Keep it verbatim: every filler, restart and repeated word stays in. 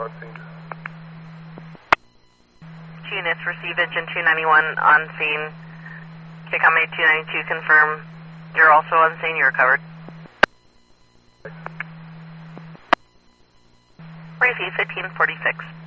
on scene. Two units receive engine two ninety-one on scene. K C O M two ninety-two, confirm you're also on scene, you're covered. Receive fifteen forty-six.